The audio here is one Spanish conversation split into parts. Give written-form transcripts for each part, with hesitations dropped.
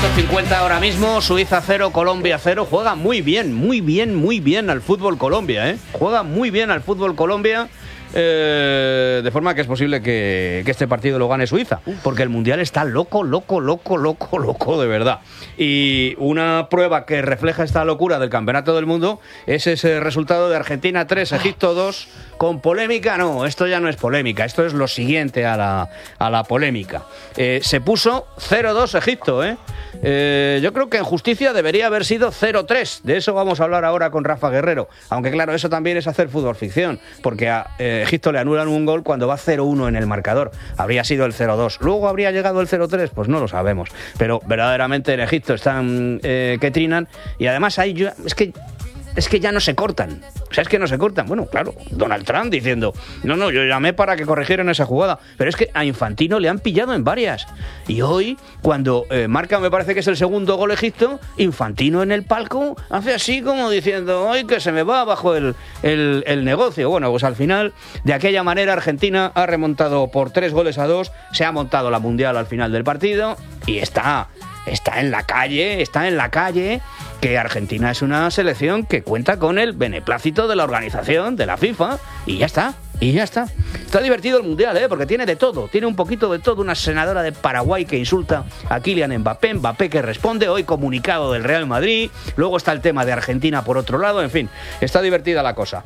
minuto 50 ahora mismo. Suiza 0, Colombia 0. Juega muy bien al fútbol Colombia, ¿eh? Juega muy bien al fútbol Colombia. De forma que es posible que este partido lo gane Suiza, porque el Mundial está loco, de verdad. Y una prueba que refleja esta locura del Campeonato del Mundo es ese resultado de Argentina 3, Egipto 2, con polémica. No, esto ya no es polémica, esto es lo siguiente a la polémica. Se puso 0-2 Egipto, ¿eh? Yo creo que en justicia debería haber sido 0-3. De eso vamos a hablar ahora con Rafa Guerrero. Aunque claro, eso también es hacer fútbol ficción, porque a Egipto le anulan un gol cuando va 0-1 en el marcador. Habría sido el 0-2. ¿Luego habría llegado el 0-3? Pues no lo sabemos. Pero verdaderamente en Egipto están que trinan. Y además ahí es que ya no se cortan. O sea, es que no se cortan. Bueno, claro, Donald Trump diciendo, no, yo llamé para que corrigieran esa jugada. Pero es que a Infantino le han pillado en varias. Y hoy, cuando marca, me parece que es el segundo gol Egipto, Infantino en el palco hace así como diciendo, ¡ay, que se me va abajo el negocio! Bueno, pues al final, de aquella manera, Argentina ha remontado por 3-2. Se ha montado la Mundial al final del partido y está en la calle, que Argentina es una selección que cuenta con el beneplácito de la organización, de la FIFA, y ya está. Está divertido el Mundial, porque tiene de todo, tiene un poquito de todo. Una senadora de Paraguay que insulta a Kylian Mbappé que responde, hoy comunicado del Real Madrid, luego está el tema de Argentina por otro lado, en fin, está divertida la cosa.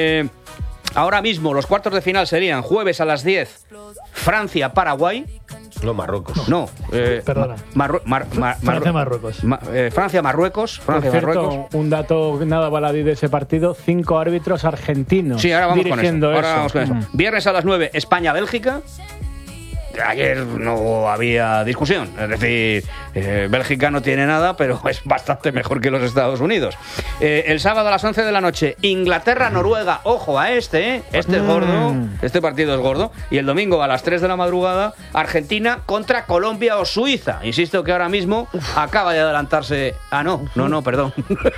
Ahora mismo los cuartos de final serían jueves a las 10, Francia-Paraguay. No, Marruecos. No, perdona. Francia-Marruecos. Francia-Marruecos. Por cierto, un dato nada baladí de ese partido, 5 árbitros argentinos. Sí, ahora vamos con eso. Ahora vamos con eso. Viernes a las 9, España-Bélgica. Ayer no había discusión, es decir, Bélgica no tiene nada, pero es bastante mejor que los Estados Unidos. El sábado a las 11 de la noche, Inglaterra-Noruega, ojo a este es gordo, este partido es gordo. Y el domingo a las 3 de la madrugada, Argentina contra Colombia o Suiza. Insisto que ahora mismo acaba de adelantarse. No, perdón.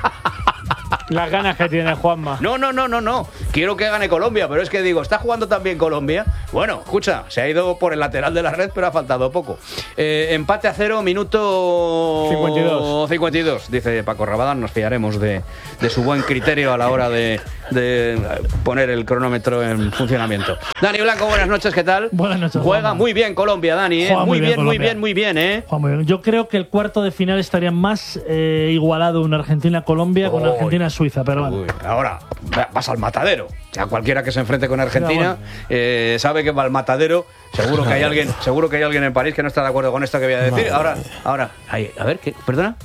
Las ganas que tiene Juanma. No. Quiero que gane Colombia, pero es que digo, ¿está jugando también Colombia? Bueno, escucha, se ha ido por el lateral de la red, pero ha faltado poco. Empate a 0, minuto 52. Dice Paco Rabadán, nos fiaremos de su buen criterio a la hora de poner el cronómetro en funcionamiento. Dani Blanco, buenas noches, ¿qué tal? Buenas noches. Juega Juanma. Muy bien Colombia, Dani, ¿eh? Muy bien, ¿eh? Juan, muy bien. Yo creo que el cuarto de final estaría más igualado una Argentina-Colombia con Argentina-Suiza, pero bueno. Ahora vas al matadero. Ya cualquiera que se enfrente con Argentina sabe que va al matadero. Seguro que hay alguien en París que no está de acuerdo con esto que voy a decir. Ahora, a ver, ¿qué? ¿Perdona?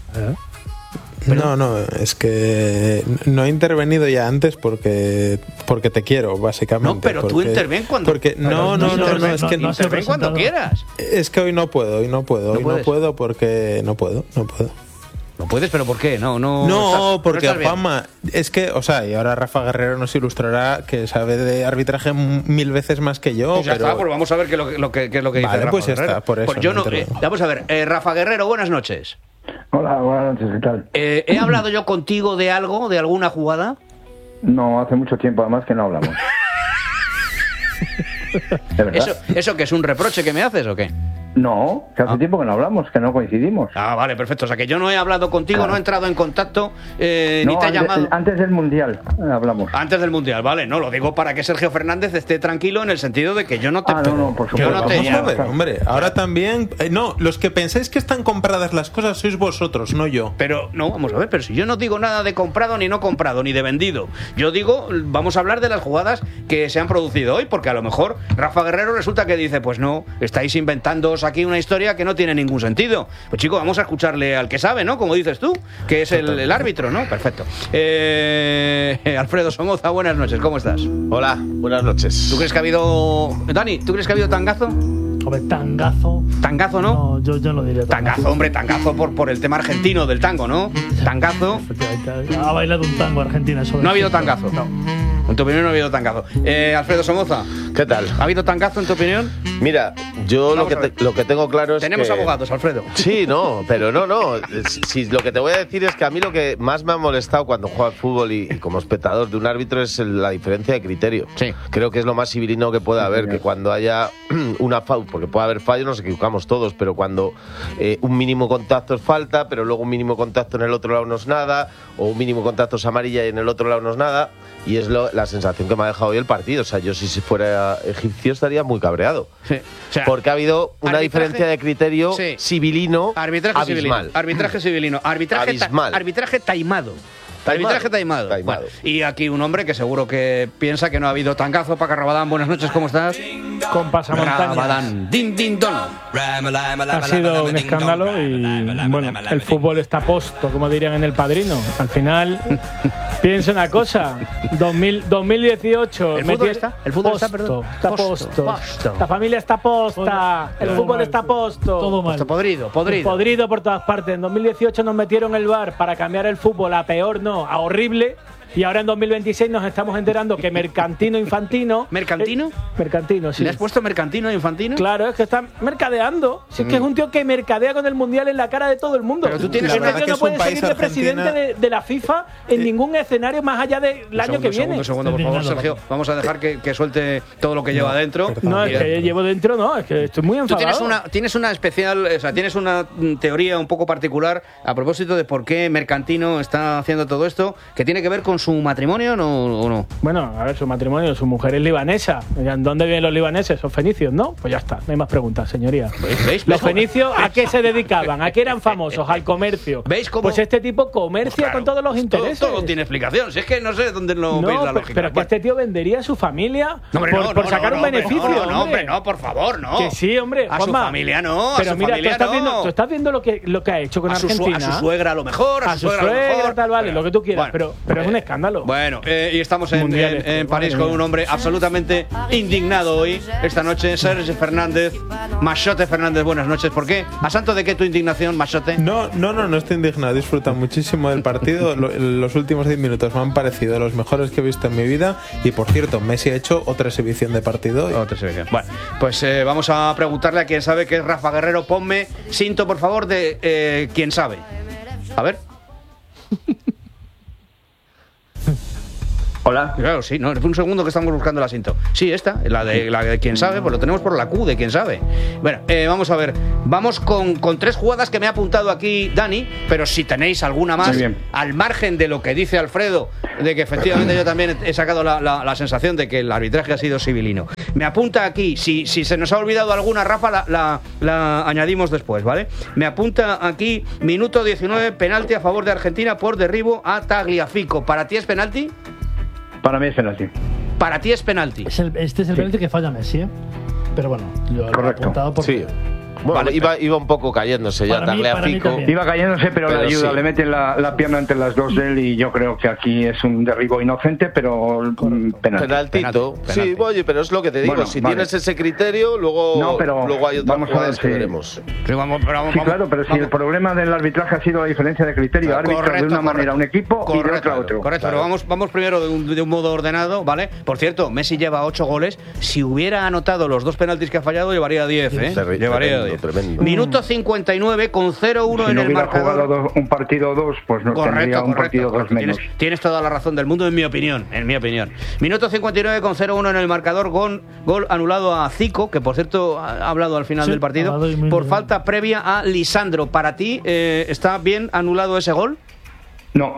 No, es que no he intervenido ya antes porque te quiero, básicamente. No, pero tú interven cuando... Interven cuando quieras. Es que hoy no puedo. Hoy no puedo porque no puedo. No puedes, pero ¿por qué? No, porque Juanma, es que, y ahora Rafa Guerrero nos ilustrará que sabe de arbitraje 1000 veces más que yo. Pues ya está, pues vamos a ver qué es lo que dice Rafa pues ya Guerrero. está, por eso. Pues yo no, vamos a ver, Rafa Guerrero, buenas noches. Hola, buenas noches, ¿qué tal? ¿He hablado yo contigo de algo, de alguna jugada? No, hace mucho tiempo además que no hablamos. ¿De verdad? ¿Eso que es un reproche que me haces o qué? No, que hace tiempo que no hablamos, que no coincidimos. Vale, perfecto. O sea, que yo no he hablado contigo, claro. No he entrado en contacto, ni te he llamado. Antes del Mundial hablamos. Antes del Mundial, vale. No, lo digo para que Sergio Fernández esté tranquilo en el sentido de que yo no te... no, por supuesto. Vamos a ver, hombre, ahora también... los que pensáis que están compradas las cosas sois vosotros, no yo. Pero, no, vamos a ver, pero si yo no digo nada de comprado, ni no comprado, ni de vendido. Yo digo, vamos a hablar de las jugadas que se han producido hoy, porque a lo mejor Rafa Guerrero resulta que dice, pues no, estáis inventándoos aquí una historia que no tiene ningún sentido. Pues chico, vamos a escucharle al que sabe, ¿no? Como dices tú, que es el árbitro, ¿no? Perfecto. Alfredo Somoza, buenas noches, ¿cómo estás? Hola, buenas noches. ¿Tú crees que ha habido... Dani, ¿tú crees que ha habido tangazo? Hombre, tangazo. ¿Tangazo, no? No, yo no diría tangazo. Tangazo por el tema argentino del tango, ¿no? Tangazo. Ha bailado un tango Argentina. ¿No ha habido tangazo? No. En tu opinión no ha habido tangazo. Alfredo Somoza, ¿qué tal? ¿Ha habido tangazo en tu opinión? Mira, yo lo que tengo claro es Tenemos que... abogados, Alfredo. Sí, pero no. Si lo que te voy a decir es que a mí lo que más me ha molestado cuando juego al fútbol y como espectador de un árbitro es la diferencia de criterio. Sí. Creo que es lo más civilino que puede haber, que cuando haya una falta, porque puede haber fallos, nos equivocamos todos, pero cuando un mínimo contacto es falta, pero luego un mínimo contacto en el otro lado no es nada, o un mínimo contacto es amarilla y en el otro lado no es nada, y es la sensación que me ha dejado hoy el partido. O sea, yo si fuera egipcio estaría muy cabreado. Sí. O sea, porque ha habido una diferencia de criterio civilino arbitraje abismal. Civilino. Arbitraje taimado. Arbitraje taimado. Bueno, y aquí un hombre que seguro que piensa que no ha habido tangazo. Paco Rabadán, buenas noches, ¿cómo estás? Con pasamontañas. Rabadán, din, din, don. Ha sido un escándalo y bueno, el fútbol está posto, como dirían en El Padrino. Al final, piensa una cosa, 2018... ¿El fútbol está? ¿El fútbol está, perdón? Está posto. La familia está posta, el fútbol está posto. Todo mal. Podrido. Podrido por todas partes. En 2018 nos metieron el VAR para cambiar el fútbol a peor, no, a horrible. Y ahora en 2026 nos estamos enterando que Mercantino Infantino... ¿Mercantino? Mercantino, sí. ¿Le has puesto Mercantino Infantino? Claro, es que está mercadeando. Si es que es un tío que mercadea con el Mundial en la cara de todo el mundo. Pero tú tienes tío no puede seguir de presidente de la FIFA en ningún escenario más allá del año que viene. Un segundo, por favor, Sergio. Vamos a dejar que suelte todo lo que lleva dentro. No, es que llevo dentro, no. Es que estoy muy enfadado. Tú tienes una especial... O sea, tienes una teoría un poco particular a propósito de por qué Mercantino está haciendo todo esto, que tiene que ver con su matrimonio, ¿o no? Bueno, a ver, su matrimonio, su mujer es libanesa. ¿Dónde viven los libaneses? ¿Son fenicios, no? Pues ya está, no hay más preguntas, señoría. ¿Veis? Los fenicios, ¿a qué se dedicaban? ¿A qué eran famosos? Al comercio. ¿Veis cómo? Pues este tipo comercia con todos los intereses. Todo tiene explicación. Si es que no sé dónde no veis la lógica. Pero que este tío vendería a su familia por sacar un beneficio. No, hombre, no, por favor, no. Que sí, hombre. A Juanma, su familia no. Pero mira, tú estás viendo lo que ha hecho con Argentina. A su suegra a lo mejor. A su suegra, tal, vale, lo que tú quieras. Pero es un escándalo. Bueno, y estamos en París con un hombre absolutamente indignado hoy, esta noche, Sergi Fernández. Machote Fernández, buenas noches. ¿Por qué? ¿A santo de qué tu indignación, Machote? No estoy indignado. Disfruto muchísimo del partido. Los últimos 10 minutos me han parecido los mejores que he visto en mi vida. Y por cierto, Messi ha hecho otra exhibición de partido. Otra exhibición. Bueno, pues vamos a preguntarle a quien sabe, que es Rafa Guerrero. Ponme cinto, por favor, de quien sabe. A ver. Hola. Claro, sí, no, un segundo que estamos buscando el asiento. Sí, esta, la de quien sabe, pues lo tenemos por la Q de quien sabe. Bueno, vamos a ver. Vamos con 3 jugadas que me ha apuntado aquí Dani, pero si tenéis alguna más, al margen de lo que dice Alfredo, de que efectivamente yo también he sacado la sensación de que el arbitraje ha sido civilino. Me apunta aquí, si se nos ha olvidado alguna, Rafa, la añadimos después, ¿vale? Me apunta aquí, minuto 19, penalti a favor de Argentina por derribo a Tagliafico. ¿Para ti es penalti? Para mí es penalti. Para ti es penalti. Este es el penalti que falla Messi, ¿eh? Pero bueno, yo lo he apuntado porque... Sí. Bueno, iba un poco cayéndose ya, Tagliafico. Iba cayéndose, pero le ayuda, le meten la pierna entre las dos de él y yo creo que aquí es un derribo inocente, pero penaltito. Sí, oye, pero es lo que te digo, bueno, si tienes ese criterio, luego hay otras jugadas que veremos. Sí, claro, pero si el problema del arbitraje ha sido la diferencia de criterio, árbitros de una manera un equipo y de otra otro. Correcto, pero vamos primero de un modo ordenado, ¿vale? Por cierto, Messi lleva 8 goles, si hubiera anotado los 2 penaltis que ha fallado, llevaría 10, ¿eh? Llevaría 10. Tremendo. Minuto 59 con 0-1 en el marcador. Si no hubiera jugado un partido 2, pues no tendría un partido 2 menos. Tienes toda la razón del mundo, en mi opinión. Minuto 59 con 0-1 en el marcador, gol anulado a Zico, que por cierto ha hablado al final del partido, por falta previa a Lisandro. ¿Para ti está bien anulado ese gol? No.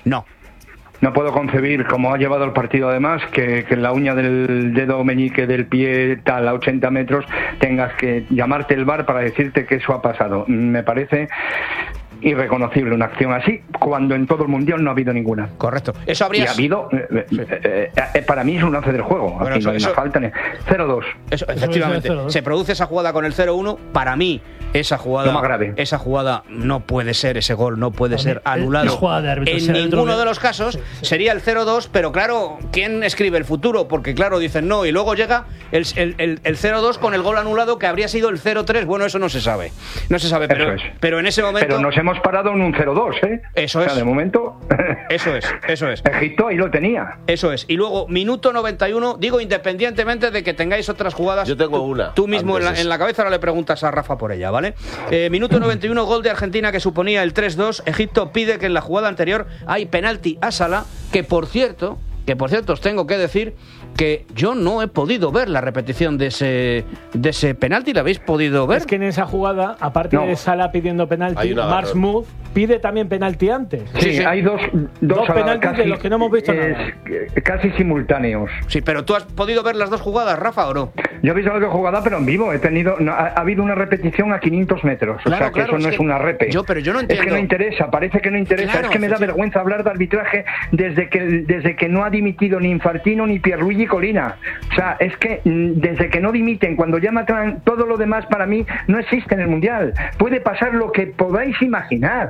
No puedo concebir, como ha llevado el partido además, que en la uña del dedo meñique del pie tal a 80 metros tengas que llamarte el VAR para decirte que eso ha pasado. Me parece irreconocible una acción así, cuando en todo el mundial no ha habido ninguna. Correcto. Eso habría... Y ha habido... para mí es un lance del juego. Bueno, aquí no hay una falta. 0-2. Efectivamente. Se produce esa jugada con el 0-1. Para mí, esa jugada... Lo más grave. Esa jugada no puede ser, ese gol no puede ser anulado. En ninguno de los casos sería el 0-2, pero claro, ¿quién escribe el futuro? Porque claro, dicen no, y luego llega el 0-2 con el gol anulado, que habría sido el 0-3. Bueno, eso no se sabe. No se sabe, pero en ese momento... Pero hemos parado en un 0-2, ¿eh? Eso es. O sea, de momento... Eso es. Egipto ahí lo tenía. Eso es. Y luego, minuto 91, digo, independientemente de que tengáis otras jugadas... Yo tengo una. Tú mismo en la cabeza ahora le preguntas a Rafa por ella, ¿vale? Minuto 91, gol de Argentina que suponía el 3-2. Egipto pide que en la jugada anterior hay penalti a Salah, que por cierto os tengo que decir que yo no he podido ver la repetición de ese penalti. ¿La habéis podido ver? Es que en esa jugada, aparte de Salah pidiendo penalti, Mark Smooth pide también penalti antes. Sí, hay dos penaltis casi, de los que no hemos visto nada. Casi simultáneos. Sí, pero ¿tú has podido ver las dos jugadas, Rafa, o no? Yo he visto las dos jugadas, pero en vivo. Ha habido una repetición a 500 metros. O sea, que eso no es una repe. Pero yo no entiendo. Es que no interesa, parece que no interesa. Claro, es que me da vergüenza hablar de arbitraje desde que no ha dimitido ni Infantino ni Pierluigi Colina. O sea, es que desde que no dimiten, cuando ya matan, todo lo demás para mí no existe en el Mundial. Puede pasar lo que podáis imaginar.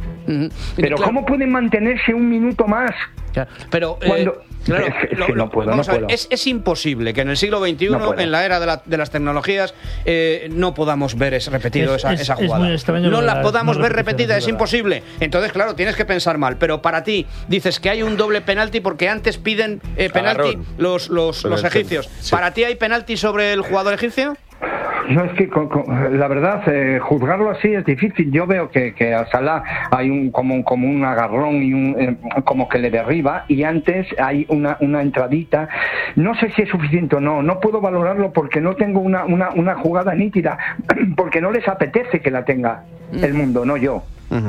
Pero claro, ¿cómo pueden mantenerse un minuto más? Claro, pero claro, es que no puedo. Es imposible que en el siglo XXI, en la era de las tecnologías, no podamos ver repetido esa jugada. No la podamos ver repetida, es imposible. Entonces, claro, tienes que pensar mal. Pero para ti, dices que hay un doble penalti porque antes piden penalti los egipcios. Sí. ¿Para ti hay penalti sobre el jugador egipcio? No, es que la verdad, juzgarlo así es difícil. Yo veo que a Salah hay como un agarrón y como que le derriba, y antes hay una entradita. No sé si es suficiente o no. No puedo valorarlo porque no tengo una jugada nítida, porque no les apetece que la tenga el mundo, no yo.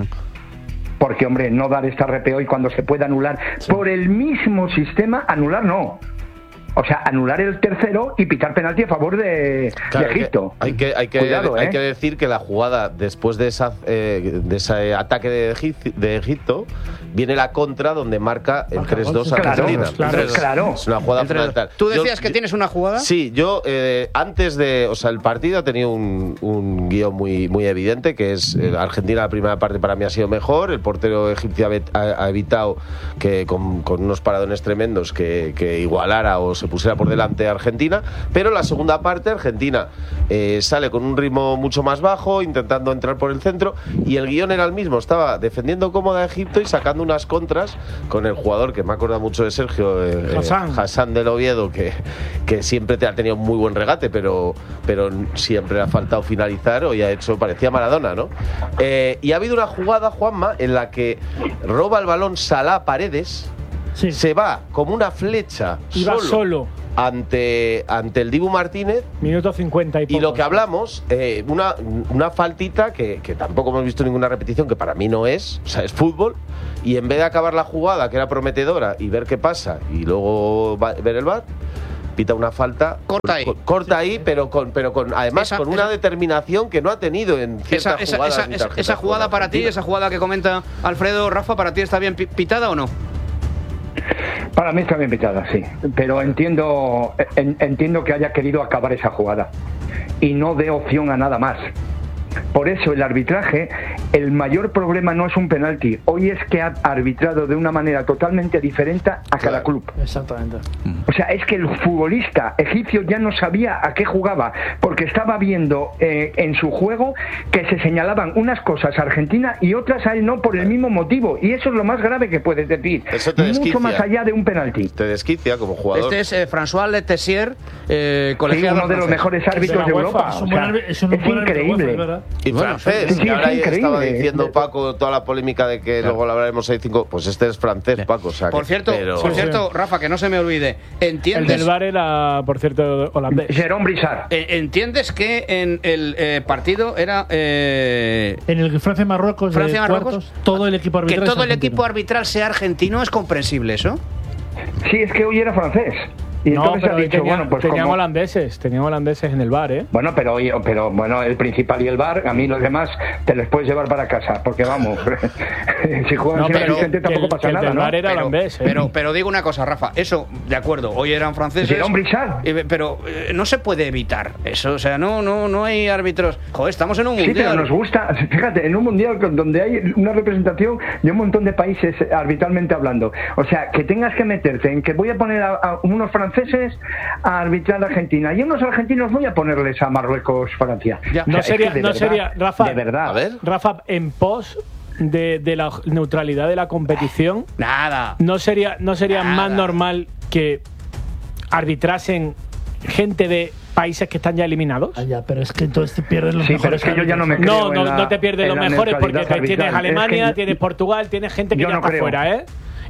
Porque, hombre, no dar esta RPO y cuando se puede anular por el mismo sistema, anular no. O sea, anular el tercero y pitar penalti a favor de Egipto. Hay que decir que la jugada después de ese ataque de Egipto viene la contra donde marca el 3-2 a Argentina. Claro. Es una jugada fundamental. ¿Tú decías que tienes una jugada? Sí, yo antes de... O sea, el partido ha tenido un guión muy, muy evidente, que es Argentina, la primera parte para mí ha sido mejor, el portero egipcio ha evitado que con unos paradones tremendos que igualara o se pusiera por delante a Argentina, pero la segunda parte Argentina sale con un ritmo mucho más bajo, intentando entrar por el centro, y el guión era el mismo, estaba defendiendo cómoda a Egipto y sacando unas contras con el jugador que me acuerda mucho de Sergio, Hassan del Oviedo, que siempre ha tenido muy buen regate, pero siempre le ha faltado finalizar, hoy ha hecho, parecía Maradona, ¿no? Y ha habido una jugada, Juanma, en la que roba el balón Salah Paredes. Sí. Se va como una flecha solo ante el Dibu Martínez. Minuto 50 y poco. Y lo que hablamos, una faltita que tampoco hemos visto ninguna repetición, que para mí no es, o sea, es fútbol, y en vez de acabar la jugada, que era prometedora, y ver qué pasa, y luego ver el VAR, pita una falta. Corta ahí, pero además con una determinación que no ha tenido en ciertas jugadas. Esa jugada para ti, esa jugada que comenta Alfredo, Rafa, ¿para ti está bien pitada o no? Para mí está bien pitada, sí, pero entiendo que haya querido acabar esa jugada y no dé opción a nada más. Por eso el arbitraje, el mayor problema no es un penalti. Hoy es que ha arbitrado de una manera totalmente diferente a cada club. Exactamente. O sea, es que el futbolista egipcio ya no sabía a qué jugaba, porque estaba viendo en su juego que se señalaban unas cosas a Argentina y otras a él no por el mismo motivo. Y eso es lo más grave que puedes decir. Eso te desquicia. Mucho más allá de un penalti. Te desquicia como jugador. Este es François Letessier, colegiado. Uno de los mejores árbitros de Europa. Es increíble. Y bueno, francés, y ahora estaba diciendo Paco toda la polémica de que luego lo hablaremos ahí 5, pues este es francés, Paco. O sea, por cierto, Rafa, que no se me olvide, ¿entiendes? El del VAR era, por cierto, holandés. Jérôme Brissard. ¿Entiendes que en el partido era en el Francia-Marruecos, todo el equipo arbitral? Que todo el equipo arbitral sea argentino, ¿es comprensible eso? Sí, es que hoy era francés. Y no, pero ha dicho, teníamos holandeses en el VAR, ¿eh? Bueno, pero bueno, el principal y el VAR, a mí los demás te les puedes llevar para casa, porque vamos, si juegan sin asistente tampoco pasa nada, ¿no? VAR era holandés, pero digo una cosa, Rafa, eso, de acuerdo, hoy eran franceses, pero no se puede evitar eso, o sea, no hay árbitros. Joder, estamos en un mundial. Sí, pero nos gusta, fíjate, en un mundial donde hay una representación de un montón de países arbitralmente hablando, o sea, que tengas que meterte en que voy a poner a unos franceses a arbitrar a Argentina y unos argentinos voy a ponerles a Marruecos, Francia. No sería, Rafa, de verdad. A ver. Rafa, en pos de la neutralidad de la competición, no sería más normal que arbitrasen gente de países que están ya eliminados. Pero es que entonces te pierdes los mejores. Pero es que yo ya no me creo no te pierdes los mejores, porque tienes Alemania, tienes Portugal, tienes gente que ya está fuera, ¿eh?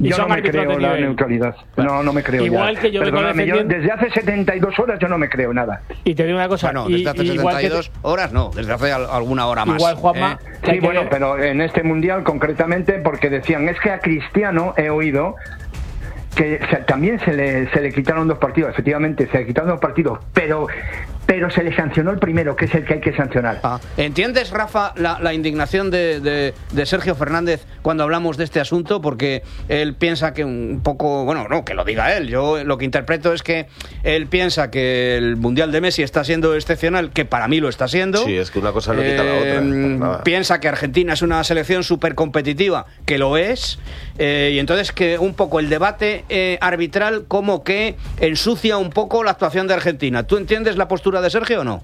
Yo no me creo la neutralidad. No me creo. Igual ya. Que yo desde hace 72 horas yo no me creo nada. Y te digo una cosa. Bueno, desde hace 72 horas no, desde hace alguna hora más. Igual, Juanma. Sí, bueno, pero en este mundial concretamente, porque decían, es que a Cristiano he oído que también se le quitaron 2 partidos, efectivamente, se le quitaron 2 partidos, pero se le sancionó el primero, que es el que hay que sancionar. ¿Entiendes, Rafa, la indignación de Sergio Fernández cuando hablamos de este asunto? Porque él piensa que un poco, bueno, no, que lo diga él, yo lo que interpreto es que él piensa que el Mundial de Messi está siendo excepcional, que para mí lo está siendo. Sí, es que una cosa no quita la otra. Piensa que Argentina es una selección súper competitiva, que lo es, y entonces que un poco el debate arbitral como que ensucia un poco la actuación de Argentina. ¿Tú entiendes la postura de Sergio o no?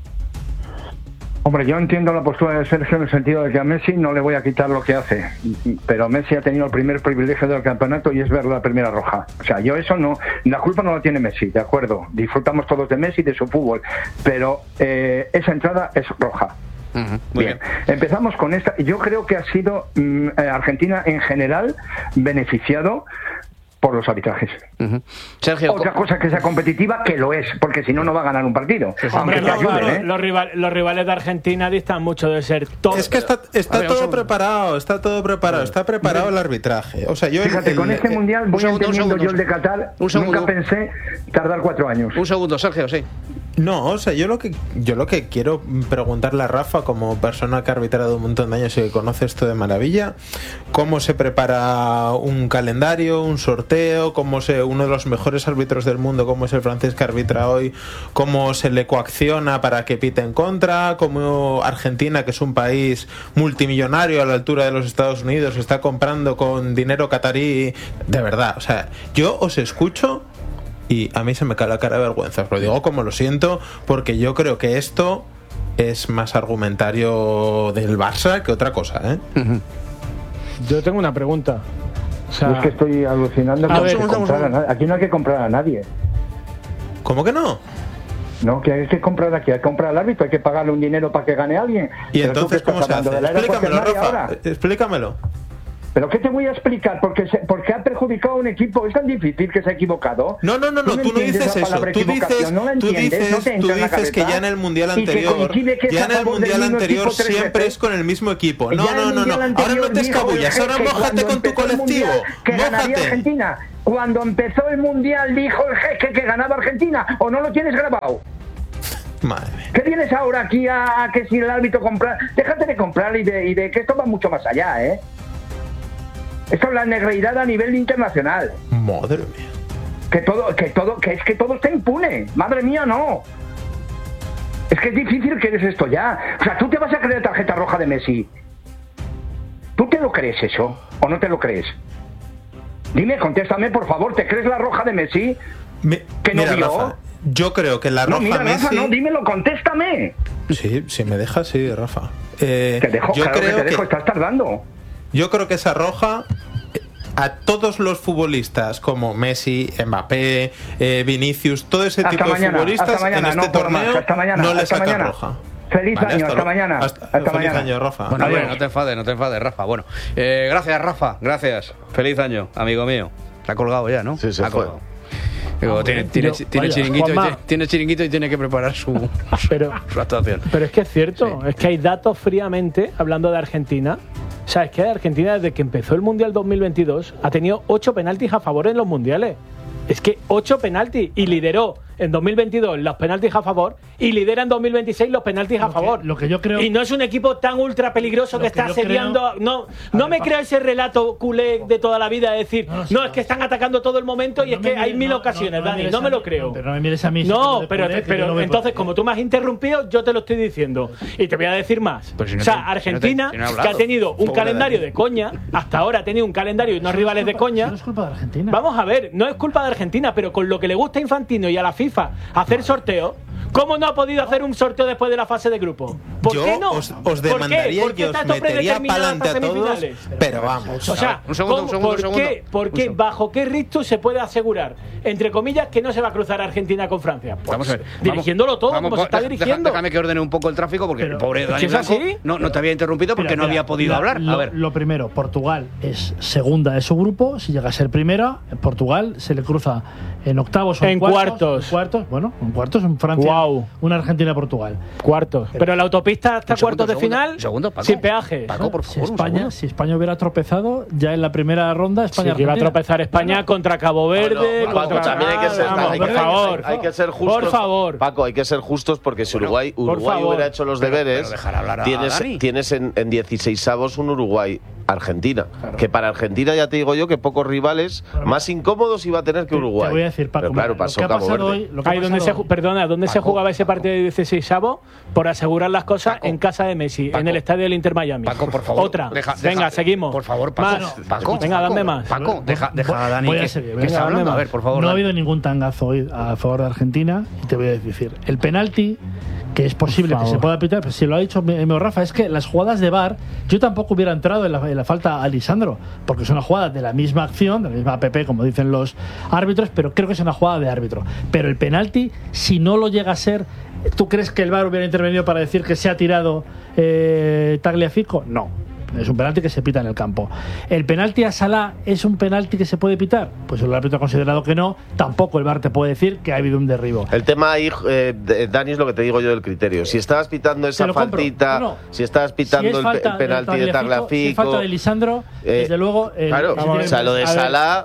Hombre, yo entiendo la postura de Sergio en el sentido de que a Messi no le voy a quitar lo que hace, pero Messi ha tenido el primer privilegio del campeonato y es ver la primera roja. O sea, yo eso no, la culpa no la tiene Messi, de acuerdo, disfrutamos todos de Messi y de su fútbol, pero esa entrada es roja. Bien, empezamos con esta. Yo creo que ha sido Argentina en general beneficiado por los arbitrajes. Sergio, otra cosa que sea competitiva, que lo es, porque si no, no va a ganar un partido. Aunque te ayuden, los rivales de Argentina distan mucho de ser top. Es que está todo preparado, está preparado el arbitraje. O sea, yo fíjate, con este mundial voy entendiendo yo el de Qatar, nunca pensé tardar 4 años. Un segundo, Sergio, sí. No, o sea, yo lo que quiero preguntarle a Rafa, como persona que ha arbitrado un montón de años y que conoce esto de maravilla, cómo se prepara un calendario, un sorteo, uno de los mejores árbitros del mundo, como es el francés que arbitra hoy, cómo se le coacciona para que pite en contra, cómo Argentina, que es un país multimillonario a la altura de los Estados Unidos, está comprando con dinero catarí, de verdad, o sea, yo os escucho y a mí se me cae la cara de vergüenza. Os lo digo como lo siento, porque yo creo que esto es más argumentario del Barça que otra cosa, ¿eh? Yo tengo una pregunta. O sea, es que estoy alucinando. Aquí no hay que comprar a nadie. ¿Cómo que no? No, que hay que comprar aquí, hay que comprar al árbitro, hay que pagarle un dinero para que gane alguien. ¿Y entonces cómo se hace? Explícamelo, Rafa, explícamelo. ¿Pero qué te voy a explicar? Porque ha perjudicado a un equipo. ¿Es tan difícil que se ha equivocado? No, tú no dices eso. Tú dices que ya en el Mundial anterior, siempre es con el mismo equipo. No. Ahora no te escabullas, ahora mójate con tu colectivo. Que ganaría Argentina. Cuando empezó el Mundial dijo el jeque que ganaba Argentina. ¿O no lo tienes grabado? Madre mía. ¿Qué vienes ahora aquí a que si el árbitro compra? Déjate de comprar y de que esto va mucho más allá, ¿eh? Esto es la negreidad a nivel internacional. Madre mía. Que es que todo está impune. Madre mía, no. Es que es difícil que eres esto ya. O sea, ¿tú te vas a creer tarjeta roja de Messi? ¿Tú te lo crees eso? ¿O no te lo crees? Dime, contéstame, por favor. ¿Te crees la roja de Messi? ¿Que no vio? Rafa, yo creo que la roja Messi... Rafa, no, dímelo, contéstame. Sí, si me dejas, sí, Rafa. Te dejo, yo claro creo que te dejo, estás tardando. Yo creo que esa roja a todos los futbolistas como Messi, Mbappé, Vinicius, todo ese tipo de futbolistas en este torneo no les sacan roja. Feliz año, hasta mañana. Feliz año, Rafa. Bueno, no te enfades, Rafa. Bueno, gracias, Rafa, gracias. Feliz año, amigo mío. Se ha colgado ya, ¿no? Sí, se fue. Tiene chiringuito y tiene que preparar su actuación. Pero es que es cierto, es que hay datos fríamente, hablando de Argentina. O sea, es que Argentina, desde que empezó el Mundial 2022, ha tenido 8 penaltis a favor en los mundiales. Es que 8 penaltis y lideró en 2022 los penaltis a favor y lidera en 2026 los penaltis a favor. Lo que yo creo... Y no es un equipo tan ultra peligroso que está asediando... No me creo ese relato culé de toda la vida de decir, es que están atacando todo el momento y es que hay 1000 ocasiones, Dani, no me lo creo. Pero no me mires a mí. No, pero entonces, como tú me has interrumpido, yo te lo estoy diciendo. Y te voy a decir más. O sea, Argentina, que ha tenido un calendario de coña, hasta ahora ha tenido un calendario y unos rivales de coña. No es culpa de Argentina. Vamos a ver, no es culpa de Argentina, pero con lo que le gusta a Infantino y a la FIFA hacer sorteos, ¿Cómo no ha podido hacer un sorteo después de la fase de grupo? ¿Por qué no? Os demandaría y os metería para adelante a todos, pero vamos. O sea, un segundo. ¿por qué, bajo qué rito se puede asegurar, entre comillas, que no se va a cruzar Argentina con Francia? Pues, vamos a ver. Dirigiéndolo todo, como se está dirigiendo. Déjame que ordene un poco el tráfico, porque el pobre Dani Blanco no te había interrumpido porque no había podido hablar. A ver. Lo primero, Portugal es segunda de su grupo. Si llega a ser primera, Portugal se le cruza en octavos o en cuartos. Bueno, en cuartos en Francia. Una Argentina-Portugal. Cuartos. Pero la autopista hasta cuartos de final, Paco, sin peaje. Paco, por favor, si España hubiera tropezado, ya en la primera ronda España iba a tropezar España contra Cabo Verde. Paco, también hay que ser, hay que ser justos. Por favor. Paco, hay que ser justos porque si Uruguay hubiera hecho los deberes, tienes en 16avos un Uruguay-Argentina. Claro. Que para Argentina ya te digo yo que pocos rivales más incómodos iba a tener que Uruguay. Te voy a decir, Paco, pero claro, pasó Cabo Verde. ¿Dónde se jugaba ese partido de 16avos? Por asegurar las cosas, Paco, en casa de Messi, Paco, en el estadio del Inter Miami. Paco, por favor. Otra. Venga, seguimos. Por favor, Paco. Paco, venga, dame más. Paco, deja a Dani. Venga, hablando. A ver, por favor. No ha habido ningún tangazo hoy a favor de Argentina. Y te voy a decir, el penalti, que es posible que se pueda pitar, pero si lo ha dicho Rafa, es que las jugadas de VAR, yo tampoco hubiera entrado en la falta a Lisandro, porque es una jugada de la misma acción, de la misma APP, como dicen los árbitros, pero creo que es una jugada de árbitro. Pero el penalti, si no lo llega a ser, ¿tú crees que el VAR hubiera intervenido para decir que se ha tirado Tagliafico? No. Es un penalti que se pita en el campo. ¿El penalti a Salah es un penalti que se puede pitar? Pues el árbitro ha considerado que no. Tampoco el VAR te puede decir que ha habido un derribo. El tema ahí, Dani, es lo que te digo yo del criterio. Si estabas pitando esa faltita, si estabas pitando el penalti de Tagliafico, si es falta de Lisandro, desde luego. Claro, o sea, lo de Salah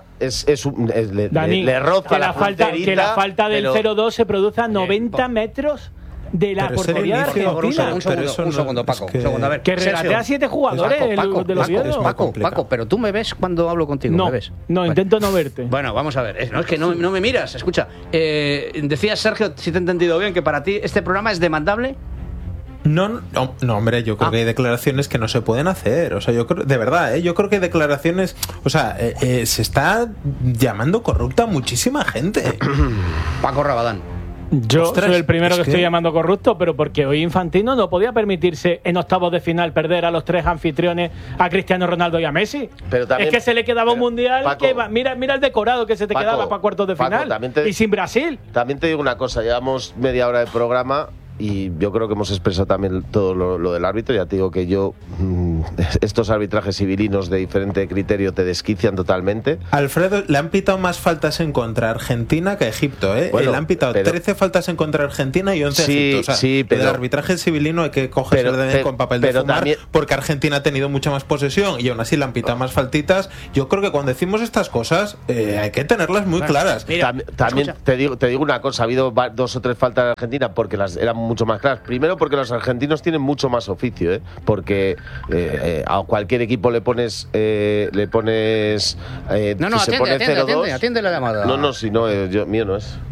le roza la fronterita. Que la falta del 0-2 se produce a 90 metros de la portería de Argentina. Un segundo, Paco. A ver, que relatea a 7 jugadores de los Oviedo. Paco, pero tú me ves cuando hablo contigo. No, ¿me ves? No, intento no verte. Bueno, vamos a ver. Es que no me miras. Escucha, decías, Sergio, si te he entendido bien, que para ti este programa es demandable. No, hombre, yo creo que hay declaraciones que no se pueden hacer. O sea, yo creo, de verdad, yo creo que hay declaraciones. O sea, se está llamando corrupta a muchísima gente. Paco Rabadán. Yo soy el primero que estoy llamando corrupto, pero porque hoy Infantino no podía permitirse en octavos de final perder a los 3 anfitriones, a Cristiano Ronaldo y a Messi. Pero también, es que se le quedaba un mundial, Paco, que mira el decorado que se te quedaba para cuartos de final. Y sin Brasil. También te digo una cosa, llevamos media hora de programa y yo creo que hemos expresado también todo lo del árbitro. Ya te digo que estos arbitrajes civilinos de diferente criterio te desquician totalmente. Alfredo, le han pitado más faltas en contra Argentina que a Egipto, ¿eh? Le han pitado 13 faltas en contra Argentina y 11 a Egipto. O sea, sí, pero el arbitraje civilino hay que cogerse con papel de fumar, también, porque Argentina ha tenido mucha más posesión y aún así le han pitado más faltitas. Yo creo que cuando decimos estas cosas hay que tenerlas muy claras. Mira, también te digo una cosa, ha habido 2 o 3 faltas de Argentina porque las eran mucho más claras. Primero porque los argentinos tienen mucho más oficio, porque a cualquier equipo le pones atiende la llamada. No, si no, mío no es.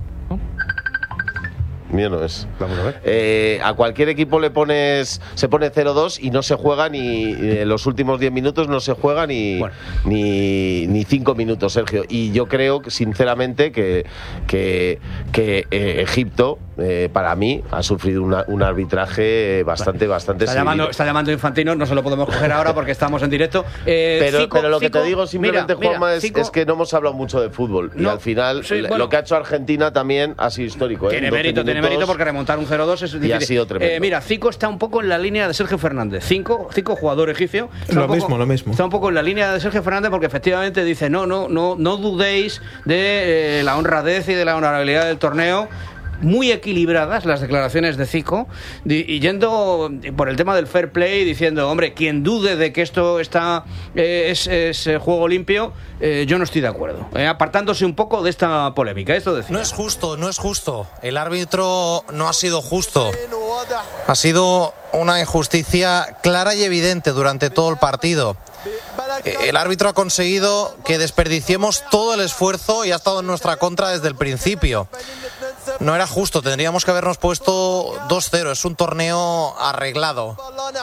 Mío no es. Vamos a ver. A cualquier equipo se pone 0-2 y no se juega ni los últimos 10 minutos, no se juega ni 5 minutos, Sergio. Y yo creo que sinceramente que Egipto, para mí, ha sufrido un arbitraje bastante está llamando Infantino, no se lo podemos coger ahora porque estamos en directo. Pero lo que te digo simplemente, Juanma, es que no hemos hablado mucho de fútbol. Y al final, lo que ha hecho Argentina también ha sido histórico. Tiene mérito porque remontar un 0-2 es difícil. Y ha sido tremendo. Mira, Zico está un poco en la línea de Sergio Fernández. Zico, jugador egipcio. Lo mismo. Está un poco en la línea de Sergio Fernández porque efectivamente dice no dudéis de la honradez y de la honorabilidad del torneo. Muy equilibradas las declaraciones de Zico, y yendo por el tema del fair play, diciendo, hombre, quien dude de que esto es juego limpio, yo no estoy de acuerdo. Apartándose un poco de esta polémica. Esto decía. No es justo. El árbitro no ha sido justo. Ha sido una injusticia clara y evidente durante todo el partido. El árbitro ha conseguido que desperdiciemos todo el esfuerzo y ha estado en nuestra contra desde el principio. No era justo, tendríamos que habernos puesto 2-0. Es un torneo arreglado.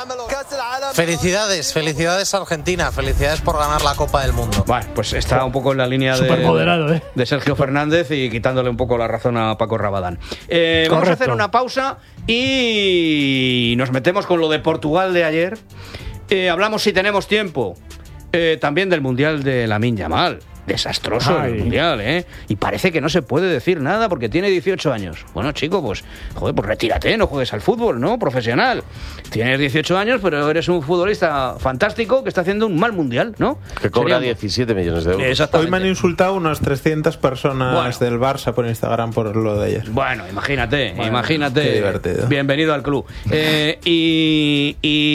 Felicidades Argentina, felicidades por ganar la Copa del Mundo. Bueno, pues está un poco en la línea de Sergio Fernández y quitándole un poco la razón a Paco Rabadán. Vamos a hacer una pausa y nos metemos con lo de Portugal de ayer. Hablamos, si tenemos tiempo, también del Mundial de Lamine Yamal. Desastroso el Mundial, ¿eh? Y parece que no se puede decir nada porque tiene 18 años. Bueno, chico, pues retírate, no juegues al fútbol, ¿no? Profesional. Tienes 18 años, pero eres un futbolista fantástico que está haciendo un mal Mundial, ¿no? Que cobra 17 millones de euros. Hoy me han insultado unas 300 personas del Barça por Instagram por lo de ayer. Bueno, imagínate. Qué divertido. Bienvenido al club. Y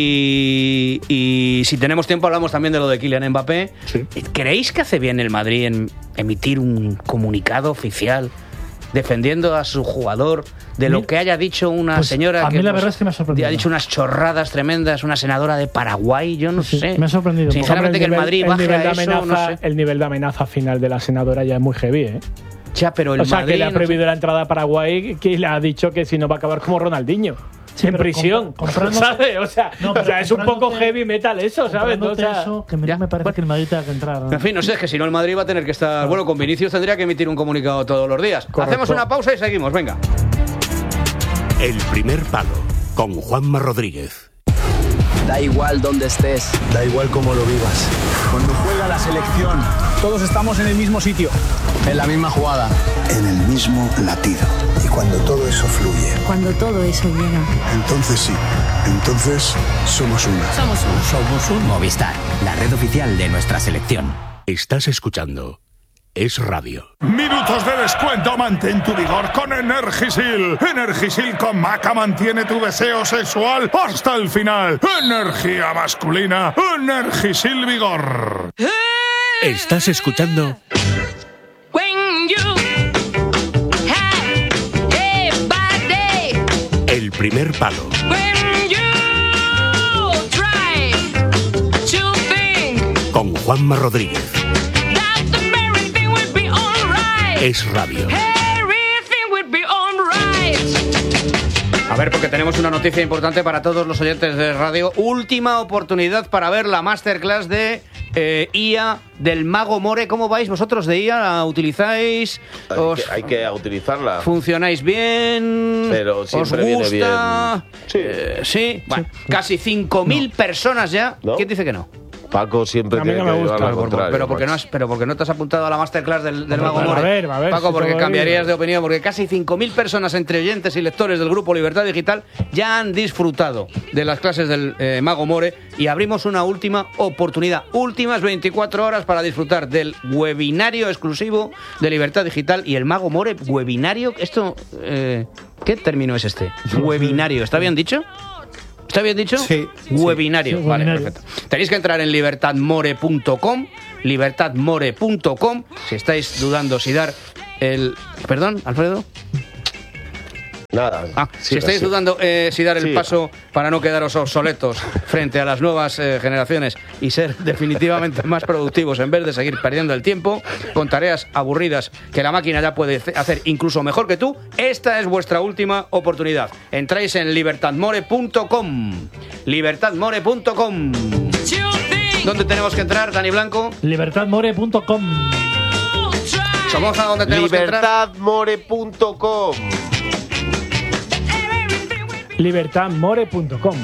si tenemos tiempo hablamos también de lo de Kylian Mbappé. Sí. ¿Creéis que hace bien el Madrid en emitir un comunicado oficial defendiendo a su jugador de lo que haya dicho una señora que, la verdad es que me ha sorprendido. Ha dicho unas chorradas tremendas, una senadora de Paraguay, yo no sé. Me ha sorprendido. Sinceramente, que el Madrid baje a eso, no sé. El nivel de amenaza final de la senadora ya es muy heavy, ¿eh? Ya, pero el Madrid, que le ha prohibido la entrada a Paraguay, que le ha dicho que si no va a acabar como Ronaldinho. Sí, en prisión, ¿sabes? O sea, es un poco heavy metal eso, ¿sabes? Eso, que me parece que el Madrid tenga que entrar, ¿no? En fin, no sé, es que si no el Madrid va a tener que estar... Bueno, con Vinicius tendría que emitir un comunicado todos los días. Correcto. Hacemos una pausa y seguimos, venga. El primer palo, con Juanma Rodríguez. Da igual dónde estés, da igual cómo lo vivas. Cuando juega la selección, todos estamos en el mismo sitio, en la misma jugada, en el mismo latido. Y cuando todo eso fluye, cuando todo eso llega, entonces sí, entonces somos una. Somos un Movistar, la red oficial de nuestra selección. Estás escuchando Es Radio. Minutos de descuento, mantén tu vigor con Energisil. Energisil con Maca mantiene tu deseo sexual hasta el final. Energía masculina, Energisil Vigor. Estás escuchando El primer palo. Con Juanma Rodríguez. Es Radio. A ver, porque tenemos una noticia importante para todos los oyentes de radio. Última oportunidad para ver la masterclass de IA del Mago More. ¿Cómo vais vosotros de IA? ¿La utilizáis? Hay que utilizarla. ¿Funcionáis bien? Pero siempre ¿os gusta? Viene bien. Sí. Bueno, casi 5.000 personas ya. ¿No? ¿Quién dice que no? Paco siempre tiene que llevar lo contrario. Pero porque no te has apuntado a la masterclass del Mago More. A ver, Paco, porque cambiarías de opinión, porque casi 5.000 personas entre oyentes y lectores del grupo Libertad Digital ya han disfrutado de las clases del Mago More y abrimos una última oportunidad, últimas 24 horas para disfrutar del webinario exclusivo de Libertad Digital y el Mago More webinario. Esto, ¿qué término es este? Webinario, ¿está bien dicho? ¿Está bien dicho? Sí. Webinario. Sí, vale, perfecto. Tenéis que entrar en libertadmore.com, libertadmore.com, si estáis dudando si dar el... ¿Perdón, Alfredo? Nada. Si estáis dudando si dar el paso para no quedaros obsoletos frente a las nuevas generaciones y ser definitivamente más productivos en vez de seguir perdiendo el tiempo con tareas aburridas que la máquina ya puede hacer incluso mejor que tú, esta es vuestra última oportunidad. Entráis en libertadmore.com. Libertadmore.com. ¿Dónde tenemos que entrar, Dani Blanco? Libertadmore.com. Somoza, ¿dónde tenemos que entrar? Libertadmore.com. libertadmore.com.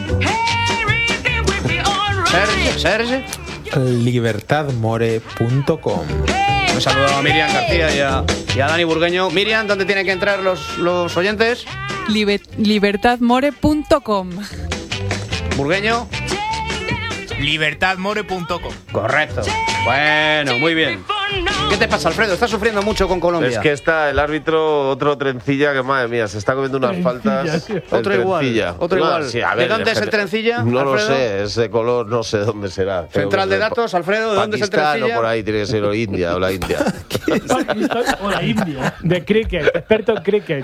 Serge. libertadmore.com. Un saludo a Miriam García y a Dani Burgueño. Miriam, ¿dónde tienen que entrar los oyentes? libertadmore.com. Burgueño. libertadmore.com. Correcto. Bueno, muy bien. ¿Qué te pasa, Alfredo? ¿Estás sufriendo mucho con Colombia? Es que está el árbitro, otro trencilla, que madre mía, se está comiendo unas faltas. Otro igual. Otro igual. Sí, ver, ¿de dónde es el trencilla? No Alfredo? lo sé, es de color, no sé dónde será. Central de datos, Alfredo, ¿de dónde es el trencilla? O por ahí, tiene que ser o India o la India. O la India. De cricket, experto en cricket.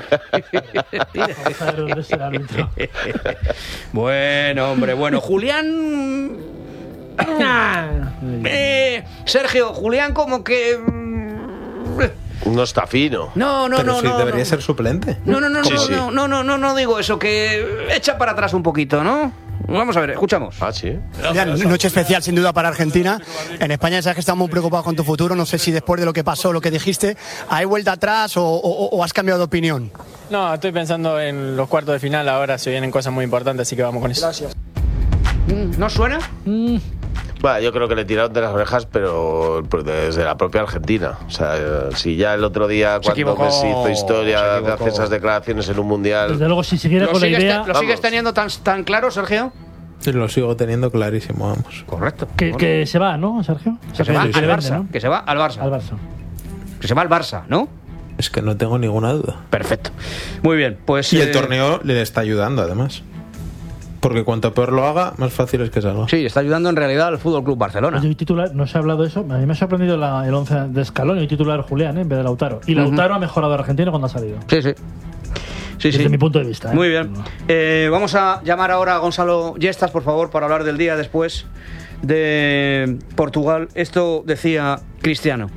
Bueno, hombre, bueno. Julián... Sergio, Julián como que... No está fino. No, debería ser suplente. No digo eso, que echa para atrás un poquito, ¿no? Vamos a ver, escuchamos. Sí. Noche especial sin duda para Argentina. En España sabes que estamos muy preocupados con tu futuro. No sé si después de lo que pasó, lo que dijiste, ¿hay vuelta atrás o has cambiado de opinión? No, estoy pensando en los cuartos de final. Ahora se vienen cosas muy importantes, así que vamos con eso. Gracias. ¿No suena? Bueno, yo creo que le tiraron de las orejas, pero desde la propia Argentina. O sea, si ya el otro día, cuando Messi hizo historia de hacer esas declaraciones en un mundial. Desde luego, si siguiera con la idea. ¿Lo sigues teniendo tan claro, Sergio? Sí, lo sigo teniendo clarísimo, vamos. Correcto. Que se va, ¿no, Sergio? Que se va al Barça, ¿no? Que se va al Barça. Que se va al Barça, ¿no? Es que no tengo ninguna duda. Perfecto. Muy bien, pues. Y el torneo le está ayudando, además. Porque cuanto peor lo haga, más fácil es que salga. Sí, está ayudando en realidad al Fútbol Club Barcelona. Hoy titular, no se ha hablado de eso. A mí me ha sorprendido el 11 de Scaloni. Hoy titular Julián, en vez de Lautaro. Y Lautaro ha mejorado a Argentina cuando ha salido. Sí. Desde mi punto de vista. Muy bien. Vamos a llamar ahora a Gonzalo Yestas, por favor, para hablar del día después de Portugal. Esto decía Cristiano.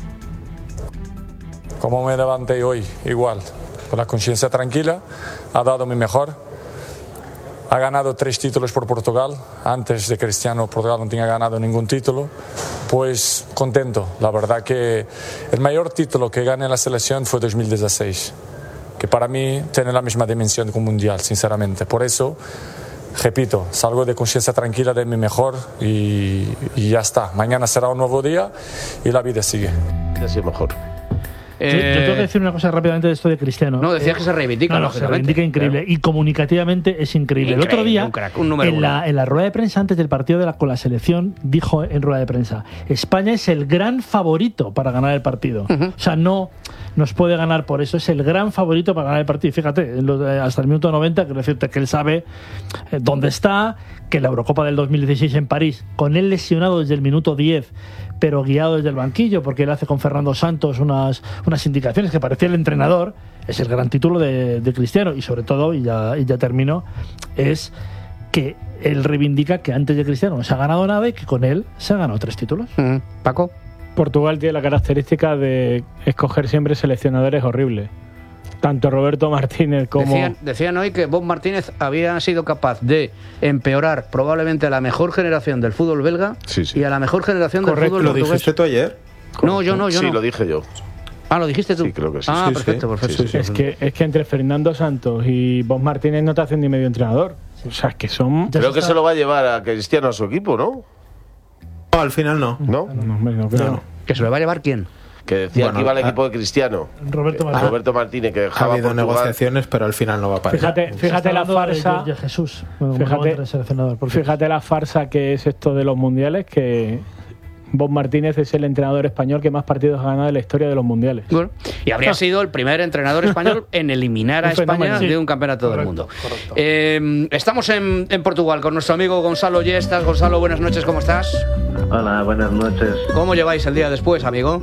Como me levanté hoy, igual, con la conciencia tranquila, ha dado mi mejor. Ha ganado 3 títulos por Portugal. Antes de Cristiano, Portugal no tenía ganado ningún título. Pues contento. La verdad que el mayor título que gané en la selección fue 2016, que para mí tiene la misma dimensión que un mundial, sinceramente. Por eso, repito, salgo de conciencia tranquila de mi mejor y ya está. Mañana será un nuevo día y la vida sigue. Así mejor. Yo tengo que decir una cosa rápidamente de esto de Cristiano. No, decías que se reivindica, no, se reivindica increíble. Y comunicativamente es increíble. El otro día, en la rueda de prensa antes del partido con la selección, dijo en rueda de prensa: España es el gran favorito para ganar el partido. O sea, no nos puede ganar por eso. Es el gran favorito para ganar el partido. Fíjate, hasta el minuto 90, quiero decirte que él sabe dónde está, que la Eurocopa del 2016 en París, con él lesionado desde el minuto 10, pero guiado desde el banquillo, porque él hace con Fernando Santos unas indicaciones que parecía el entrenador. Es el gran título de Cristiano. Y sobre todo, y ya termino, es que él reivindica que antes de Cristiano no se ha ganado nada y que con él se ha ganado 3 títulos. Paco. Portugal tiene la característica de escoger siempre seleccionadores horribles. Tanto Roberto Martínez como... Decían hoy que Bob Martínez había sido capaz de empeorar probablemente a la mejor generación del fútbol belga y a la mejor generación del fútbol portugués. ¿Lo dijiste tú ayer? No, yo no. Sí, lo dije yo. ¿Lo dijiste tú? Sí, creo que sí. Perfecto. Sí. Es que entre Fernando Santos y Bob Martínez no te hacen ni medio entrenador. O sea, que son... Creo que se lo va a llevar a Cristiano a su equipo, ¿no? No, al final no. ¿No? No creo. ¿Que se lo va a llevar quién? Que decía que iba al equipo de Cristiano. Roberto Martínez, que dejaba ha habido Portugal. Negociaciones, pero al final no va a parar. Fíjate la farsa. De Jesús. Fíjate la farsa que es esto de los mundiales, que Bob Martínez es el entrenador español que más partidos ha ganado en la historia de los mundiales. Bueno, y habría sido el primer entrenador español en eliminar a España de un campeonato del mundo. Estamos en Portugal con nuestro amigo Gonzalo Yestas. Gonzalo, buenas noches, ¿cómo estás? Hola, buenas noches. ¿Cómo lleváis el día después, amigo?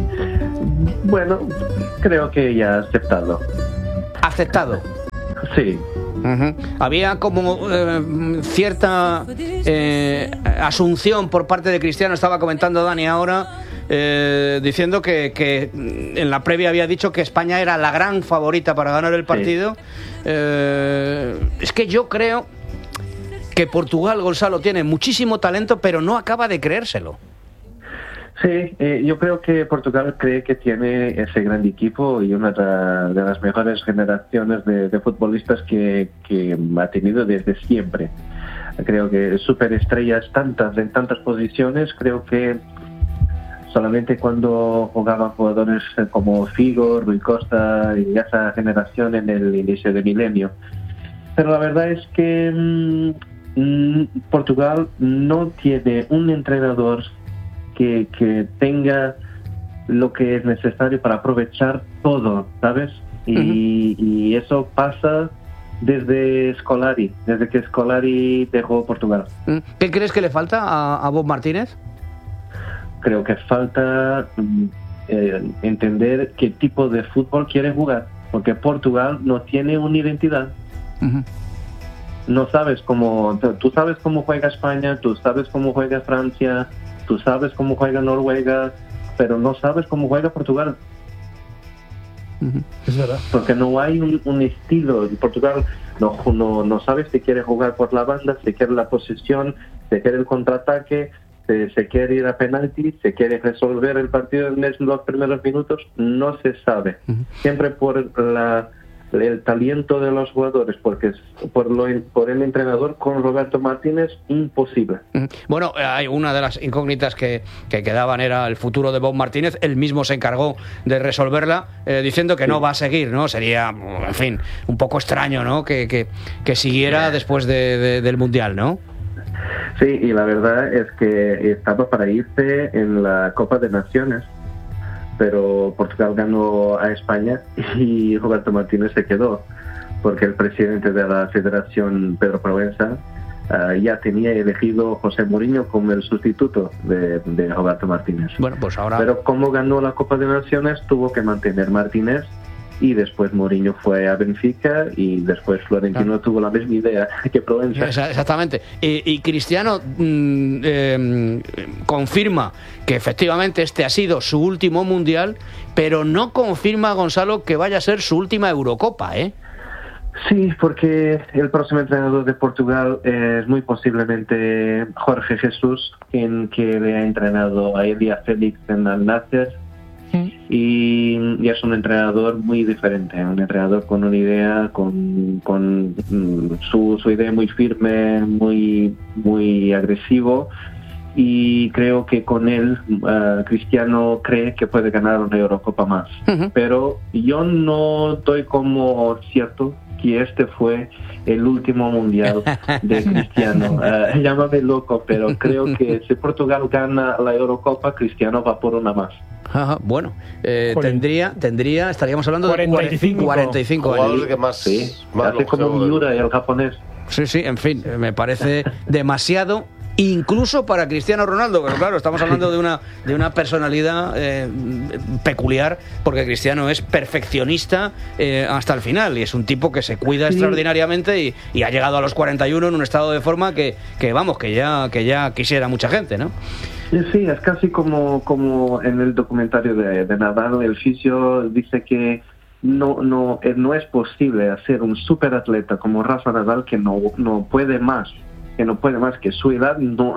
Bueno, creo que ya aceptado. ¿Aceptado? Sí. Había como cierta asunción por parte de Cristiano, estaba comentando Dani ahora, diciendo que en la previa había dicho que España era la gran favorita para ganar el partido. Sí. Es que yo creo que Portugal, Gonzalo, tiene muchísimo talento, pero no acaba de creérselo. Sí, yo creo que Portugal cree que tiene ese gran equipo y una de las mejores generaciones de futbolistas que ha tenido desde siempre. Creo que superestrellas en tantas posiciones, creo que solamente cuando jugaban jugadores como Figo, Rui Costa y esa generación en el inicio del milenio. Pero la verdad es que Portugal no tiene un entrenador que tenga lo que es necesario para aprovechar todo, ¿sabes? Y eso pasa desde Scolari, desde que Scolari dejó Portugal. ¿Qué crees que le falta a Bob Martínez? Creo que falta entender qué tipo de fútbol quiere jugar, porque Portugal no tiene una identidad. No sabes cómo... Tú sabes cómo juega España, tú sabes cómo juega Francia, tú sabes cómo juega Noruega, pero no sabes cómo juega Portugal. Es verdad. Porque no hay un estilo. En Portugal no sabe si quiere jugar por la banda, si quiere la posesión, si quiere el contraataque, se quiere ir a penalti, se quiere resolver el partido en los primeros minutos, no se sabe. Siempre por el talento de los jugadores, porque por el entrenador con Roberto Martínez, imposible. Bueno, hay una de las incógnitas que quedaban era el futuro de Bob Martínez. Él mismo se encargó de resolverla, diciendo que no va a seguir, ¿no? Sería, en fin, un poco extraño, ¿no? Que siguiera después del Mundial, ¿no? Sí, y la verdad es que estaba para irse en la Copa de Naciones, pero Portugal ganó a España y Roberto Martínez se quedó, porque el presidente de la Federación, Pedro Proença, ya tenía elegido a José Mourinho como el sustituto de Roberto Martínez. Bueno, pues ahora... Pero como ganó la Copa de Naciones, tuvo que mantener Martínez, y después Mourinho fue a Benfica, y después Florentino tuvo la misma idea que Proença. Exactamente. Y Cristiano confirma que efectivamente este ha sido su último Mundial, pero no confirma, Gonzalo, que vaya a ser su última Eurocopa, ¿eh? Sí, porque el próximo entrenador de Portugal es muy posiblemente Jorge Jesús, quien que le ha entrenado a Elia Félix en Al Nassr. Y es un entrenador muy diferente, un entrenador con una idea, con su idea muy firme, muy agresivo, y creo que con él Cristiano cree que puede ganar una Eurocopa más. Pero yo no doy como cierto que este fue el último Mundial de Cristiano. Llámame loco, pero creo que si Portugal gana la Eurocopa, Cristiano va por una más. Bueno, tendría, estaríamos hablando de 45 años. Que más, sí, hace como Miura y el japonés. Sí, en fin, me parece demasiado, incluso para Cristiano Ronaldo, pero claro, estamos hablando de una personalidad peculiar, porque Cristiano es perfeccionista hasta el final, y es un tipo que se cuida extraordinariamente, y ha llegado a los 41 en un estado de forma que ya quisiera mucha gente, ¿no? Sí, es casi como en el documentario de Nadal. El fisio dice que no es posible hacer un superatleta como Rafa Nadal, que no puede más, que su edad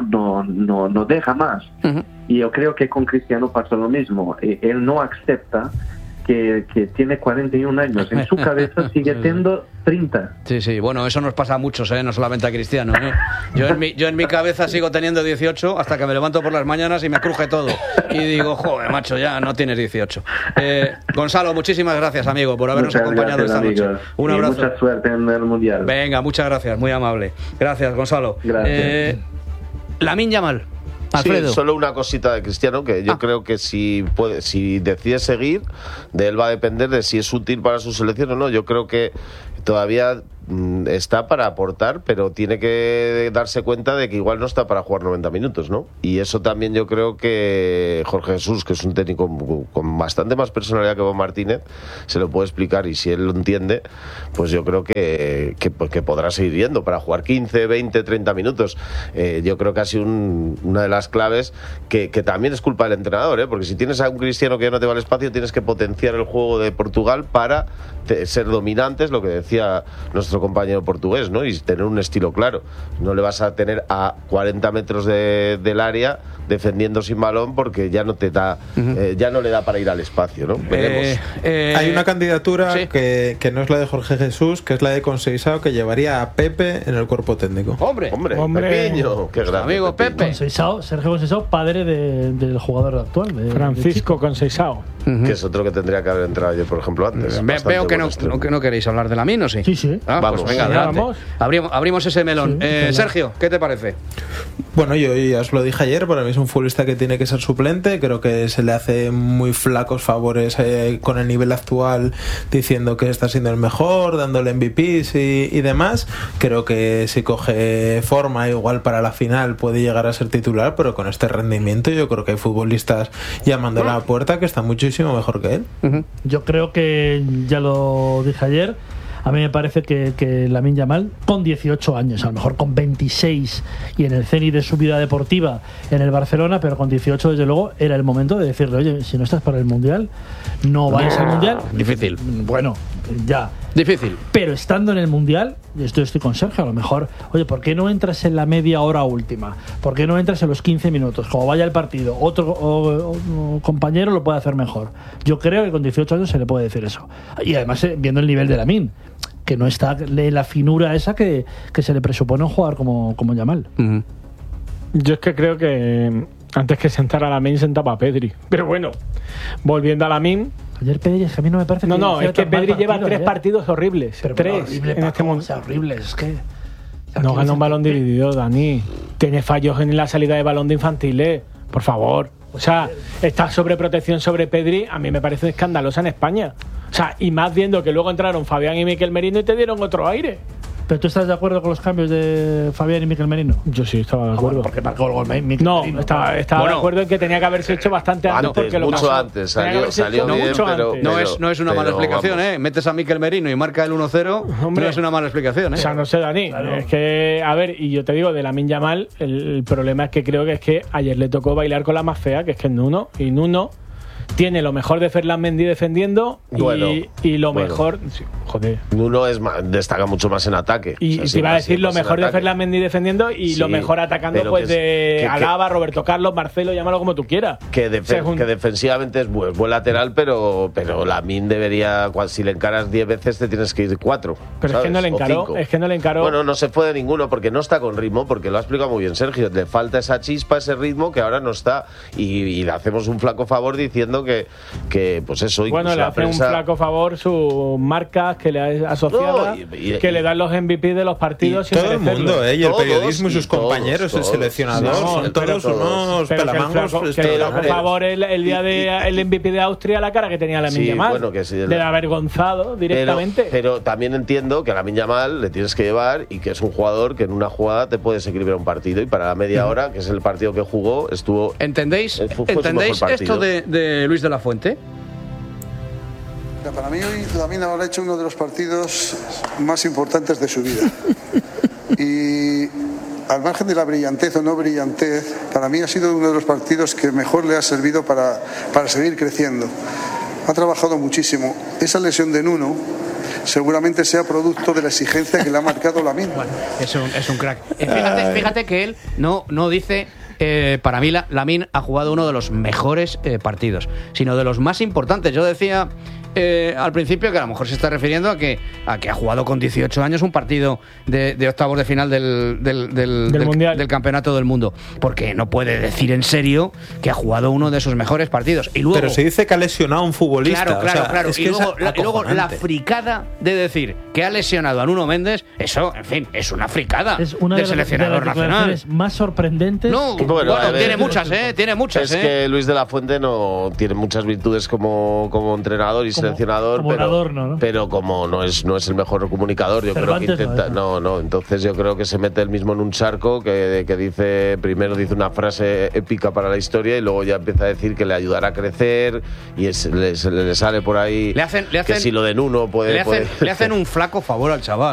no deja más. Y yo creo que con Cristiano pasa lo mismo. Él no acepta que tiene 41 años. En su cabeza sigue teniendo 30. Sí, bueno, eso nos pasa a muchos, no solamente a Cristiano, Yo en mi cabeza sigo teniendo 18 hasta que me levanto por las mañanas y me cruje todo. Y digo, joder, macho, ya no tienes 18. Gonzalo, muchísimas gracias, amigo, por habernos acompañado esta noche. Un abrazo. Mucha suerte en el Mundial. Venga, muchas gracias, muy amable. Gracias, Gonzalo. Gracias. Lamine Yamal. Alfredo. Sí, solo una cosita de Cristiano, que yo creo que si decide seguir, de él va a depender de si es útil para su selección o no. Yo creo que todavía está para aportar, pero tiene que darse cuenta de que igual no está para jugar 90 minutos, ¿no? Y eso también yo creo que Jorge Jesús, que es un técnico con bastante más personalidad que Bob Martínez, se lo puede explicar, y si él lo entiende, pues yo creo que podrá seguir yendo para jugar 15, 20, 30 minutos. Yo creo que ha sido una de las claves que también es culpa del entrenador, porque si tienes a un Cristiano que ya no te va al espacio, tienes que potenciar el juego de Portugal para ser dominantes, lo que decía nuestro compañero portugués, ¿no? Y tener un estilo claro. No le vas a tener a 40 metros del área defendiendo sin balón, porque ya no te da, ya no le da para ir al espacio, ¿no? Veremos. Hay una candidatura que no es la de Jorge Jesús, que es la de Conceição, que llevaría a Pepe en el cuerpo técnico. Hombre, Pepiño, qué grande, amigo Pepe. Sergio Conceição, padre del jugador actual, Francisco Conceição. Que es otro que tendría que haber entrado ayer, por ejemplo, antes. Veo que no queréis hablar de Lamine, ¿o sí? Sí. Vamos, pues venga, adelante. Abrimos ese melón. Sergio, ¿qué te parece? Bueno, yo ya os lo dije ayer, para mí es un futbolista que tiene que ser suplente. Creo que se le hace muy flacos favores con el nivel actual, diciendo que está siendo el mejor, dándole MVPs y demás. Creo que si coge forma, igual para la final puede llegar a ser titular, pero con este rendimiento yo creo que hay futbolistas llamando a la puerta que están muchísimo mejor que él. Yo creo que, ya lo dije ayer, A mí me parece que Lamine Yamal, con 18 años, a lo mejor con 26 y en el cenit de su vida deportiva en el Barcelona, pero con 18 desde luego era el momento de decirle, oye, si no estás para el Mundial, no vayas al Mundial. Difícil. Bueno, ya. Difícil. Pero estando en el Mundial, estoy con Sergio, a lo mejor, oye, ¿por qué no entras en la media hora última? ¿Por qué no entras en los 15 minutos? Como vaya el partido, otro compañero lo puede hacer mejor. Yo creo que con 18 años se le puede decir eso. Y además, viendo el nivel de Lamine, que no está la finura esa que se le presupone a un jugador como Yamal. Yo es que creo que antes que sentar a Lamine sentaba a Pedri. Pero bueno, volviendo a Lamine. Ayer Pedri, es que a mí no me parece que... No, es que Pedri lleva 3 partidos horribles. Pero 3 horrible, en este momento. Horribles, es que... No gana un balón dividido, Dani. Tiene fallos en la salida de balón de infantiles. Por favor. O sea, esta sobreprotección sobre Pedri a mí me parece escandalosa en España. O sea, y más viendo que luego entraron Fabián y Miquel Merino y te dieron otro aire. ¿Pero tú estás de acuerdo con los cambios de Fabián y Miquel Merino? Yo sí estaba de acuerdo. Porque marcó el gol Miquel No, Merino. estaba de acuerdo en que tenía que haberse hecho bastante antes. Porque lo mucho pasó. antes, salió bien, mucho pero, antes. No es una mala explicación, vamos. Metes a Miquel Merino y marca el 1-0, Hombre, no es una mala explicación, O sea, no sé, Dani. Claro. Es que, a ver, y yo te digo, de Lamine Yamal, el problema es que creo que es que ayer le tocó bailar con la más fea, que es que es Nuno, y Nuno tiene lo mejor de Ferland Mendy defendiendo y lo mejor... Sí, joder. Nuno destaca mucho más en ataque. Y te iba a decir lo mejor de Ferland Mendy defendiendo y lo mejor atacando pues de Alaba, Roberto Carlos, Marcelo, llámalo como tú quieras. Que defensivamente es buen lateral, pero Lamine debería, si le encaras 10 veces te tienes que ir 4. Pero ¿sabes? es que no le encaró. Bueno, no se fue de ninguno porque no está con ritmo, porque lo ha explicado muy bien Sergio. Le falta esa chispa, ese ritmo que ahora no está. Y le hacemos un flaco favor diciendo que pues eso. Bueno, le hace un flaco favor sus marcas que le ha asociado, que le dan los MVP de los partidos. Y todo el mundo, y el periodismo y sus compañeros, el seleccionador, son todos unos pelamangos. Por favor, el día del MVP de Austria, la cara que tenía Lamine Yamal, de avergonzado directamente. Pero también entiendo que a Lamine Yamal le tienes que llevar y que es un jugador que en una jugada te puedes equilibrar un partido, y para la media hora, que es el partido que jugó, estuvo... ¿Entendéis esto de Luis de la Fuente? Para mí hoy Lamine ha hecho uno de los partidos más importantes de su vida. Y al margen de la brillantez o no brillantez, para mí ha sido uno de los partidos que mejor le ha servido para seguir creciendo. Ha trabajado muchísimo. Esa lesión de Nuno seguramente sea producto de la exigencia que le ha marcado Lamine. Bueno, es un crack. Fíjate que él no dice... para mí Lamine ha jugado uno de los mejores partidos, sino de los más importantes. Yo decía al principio que a lo mejor se está refiriendo a que ha jugado con 18 años un partido de octavos de final del Campeonato del Mundo, porque no puede decir en serio que ha jugado uno de sus mejores partidos. Y luego, pero se dice que ha lesionado a un futbolista. Claro. Es que y luego la fricada de decir que ha lesionado a Nuno Méndez, eso, en fin, es una fricada del seleccionador nacional. Más sorprendentes. No, tiene muchas, tiene muchas. Es que Luis de la Fuente no tiene muchas virtudes como entrenador y seleccionador, pero como no es el mejor comunicador, yo creo que intenta. No, entonces yo creo que se mete él mismo en un charco que primero dice una frase épica para la historia y luego ya empieza a decir que le ayudará a crecer y le sale por ahí le hacen, que si lo de Nuno puede. Le hacen un flaco favor al chaval.